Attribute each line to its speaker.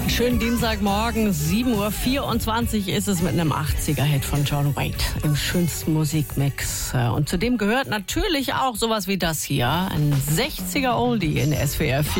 Speaker 1: Schönen Dienstagmorgen, 7:24 Uhr ist es mit einem 80er-Hit von John Waite im schönsten Musikmix. Und zu dem gehört natürlich auch sowas wie das hier, ein 60er-Oldie in SWR 4.